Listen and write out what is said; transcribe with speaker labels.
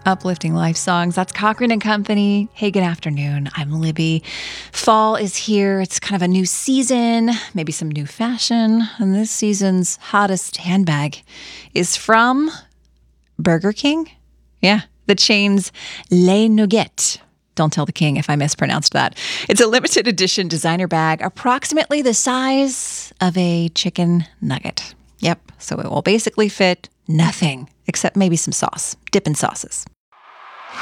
Speaker 1: Uplifting life songs. That's Cochrane and Company. Hey, good afternoon. I'm Libby. Fall is here. It's kind of a new season, maybe some new fashion. And this season's hottest handbag is from Burger King. Yeah, the chain's Les Nuggets. Don't tell the king if I mispronounced that. It's a limited edition designer bag, approximately the size of a chicken nugget. Yep, so it will basically fit nothing except maybe some sauce, dipping sauces.